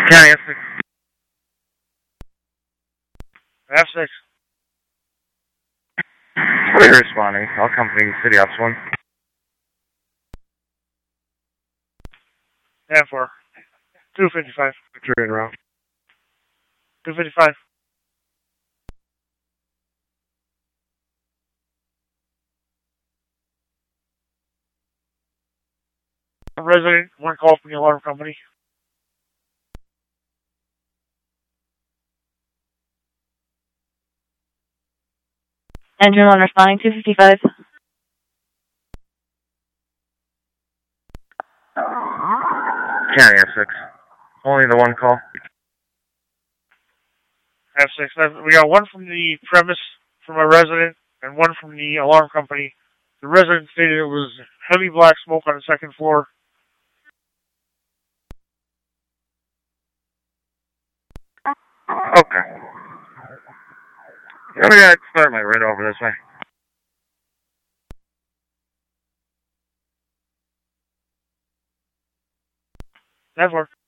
County F6. F6. What are you responding? All company City Ops 1. F4. 255. 3 in row. 255. A resident, one call from the alarm company. Engine 1 responding, 255. County F6. Only the one call. F6. We got one from the premise from a resident and one from the alarm company. The resident stated it was heavy black smoke on the second floor. Okay. I'm gonna start my red over this way. F4.